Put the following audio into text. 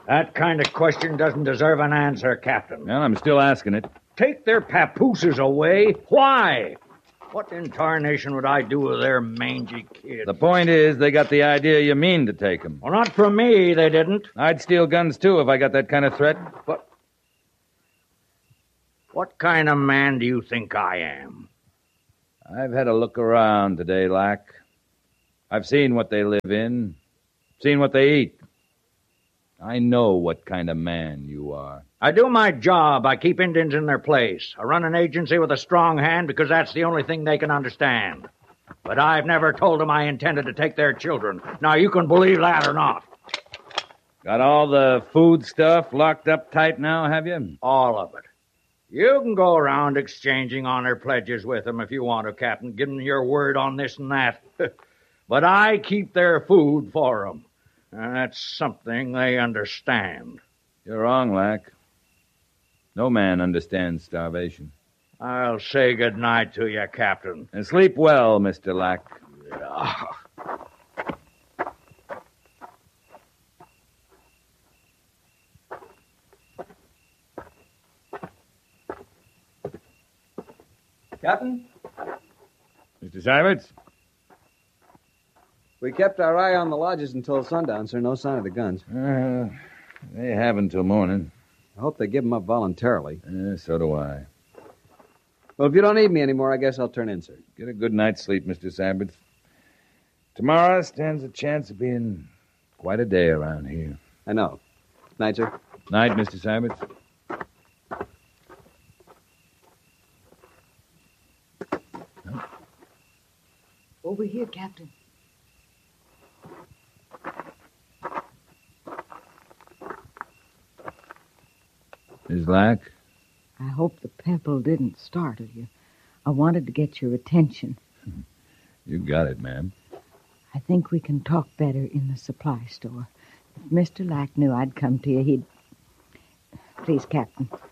That kind of question doesn't deserve an answer, Captain. Well, I'm still asking it. Take their papooses away? Why? What in tarnation would I do with their mangy kids? The point is, they got the idea you mean to take them. Well, not from me, they didn't. I'd steal guns, too, if I got that kind of threat. But what kind of man do you think I am? I've had a look around today, Lack. I've seen what they live in, seen what they eat. I know what kind of man you are. I do my job. I keep Indians in their place. I run an agency with a strong hand because that's the only thing they can understand. But I've never told them I intended to take their children. Now, you can believe that or not. Got all the food stuff locked up tight now, have you? All of it. You can go around exchanging honor pledges with them if you want to, Captain. Give them your word on this and that. But I keep their food for them. And that's something they understand. You're wrong, Lack. No man understands starvation. I'll say good night to you, Captain. And sleep well, Mr. Lack. Captain? Mr. Syverts? We kept our eye on the lodges until sundown, sir. No sign of the guns. They have until morning. I hope they give them up voluntarily. So do I. Well, if you don't need me anymore, I guess I'll turn in, sir. Get a good night's sleep, Mr. Syverts. Tomorrow stands a chance of being quite a day around here. I know. Night, sir. Night, Mr. Syverts. Over here, Captain. Miss Lack? I hope the pebble didn't startle you. I wanted to get your attention. You got it, ma'am. I think we can talk better in the supply store. If Mr. Lack knew I'd come to you, he'd... Please, Captain,